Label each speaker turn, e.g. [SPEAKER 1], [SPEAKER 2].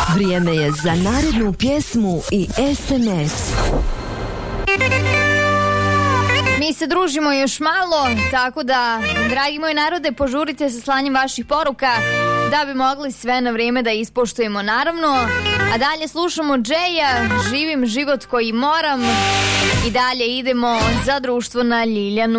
[SPEAKER 1] Vrijeme je za narednu pjesmu i SMS.
[SPEAKER 2] Mi se družimo još malo, tako da, dragi moji narode, požurite sa slanjem vaših poruka da bi mogli sve na vrijeme da ispoštujemo, naravno. A dalje slušamo Džeja, živim život koji moram, i dalje idemo za društvo na Ljiljanu.